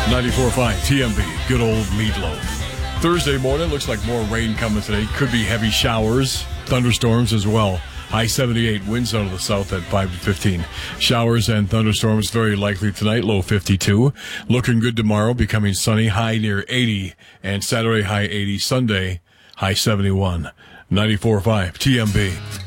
94.5 TMB, good old Meatloaf. Thursday morning, looks like more rain coming today. Could be heavy showers, thunderstorms as well. High 78, winds out of the south at 5 to 15. Showers and thunderstorms very likely tonight, low 52. Looking good tomorrow, becoming sunny, high near 80. And Saturday, high 80. Sunday, high 71. 94.5 TMB.